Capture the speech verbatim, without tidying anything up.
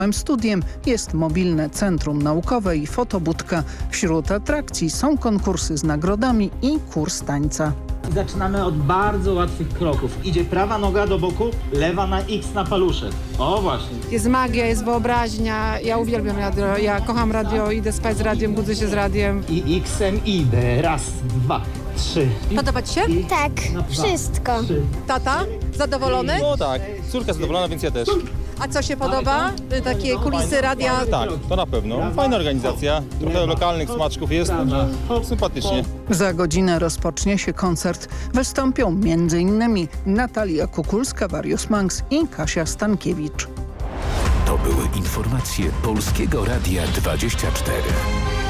Studiem jest mobilne centrum naukowe i fotobudka. Wśród atrakcji są konkursy z nagrodami i kurs tańca. Zaczynamy od bardzo łatwych kroków. Idzie prawa noga do boku, lewa na X na paluszek. O właśnie. Jest magia, jest wyobraźnia. Ja uwielbiam radio, ja kocham radio, idę spać z radiem, budzę się z radiem. I X-em idę. Raz, dwa, trzy. Podoba ci się? I Tak, na dwa, wszystko. trzy. Tata? Zadowolony? No tak, córka zadowolona, więc ja też. A co się podoba? Takie kulisy radia? Tak, to na pewno. Fajna organizacja, trochę lokalnych smaczków jest, także sympatycznie. Za godzinę rozpocznie się koncert. Wystąpią m.in. Natalia Kukulska, Warius Manx i Kasia Stankiewicz. To były informacje Polskiego Radia dwadzieścia cztery.